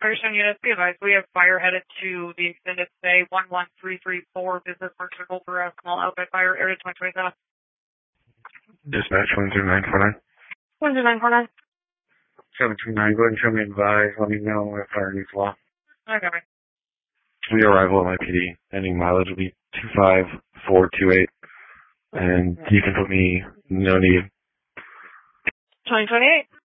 Ocean units, be advised, we have fire headed to the extended stay 11334 Business Park Circle for a small outbreak fire, area 2027. Dispatch 10949. 10949. 729, go ahead and show me advise. Let me know if fire needs law. Okay. The arrival at my PD, ending mileage will be 25428. And you can put me no need. 2028.